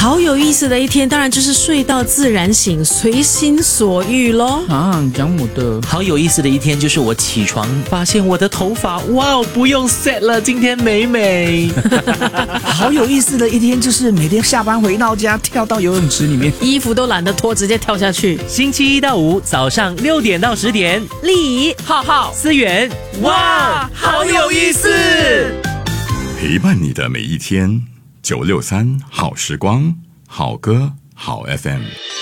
好有意思的一天，当然就是睡到自然醒，随心所欲咯。 你讲我的。 好有意思的一天就是我起床发现我的头发，哇，不用 set 了，今天美美。 好有意思的一天就是每天下班回到家跳到游泳池里面， 衣服都懒得脱，直接跳下去。 星期一到五早上6点到10点， 丽浩浩、思源，哇，好有意思！ 陪伴你的每一天，963好时光，好歌好 FM。